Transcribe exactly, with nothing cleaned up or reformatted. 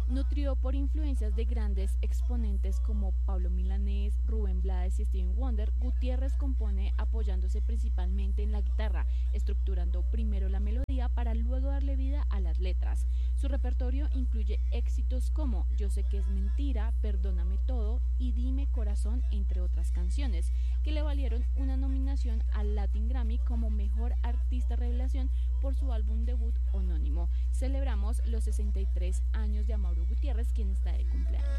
Nutrido por influencias de grandes exponentes como Pablo Milanés, Rubén Blades y Stevie Wonder, Gutiérrez compone apoyándose principalmente en la guitarra, estructurando primero la melodía para luego darle vida a las letras. Su repertorio incluye éxitos como Yo sé que es mentira, Perdóname todo y Dime corazón, entre otras canciones, que le valieron una nominación al Latin Grammy como Mejor Artista Revelación por su álbum debut homónimo. Celebramos los sesenta y tres años de Amaury Gutiérrez, quien está de cumpleaños.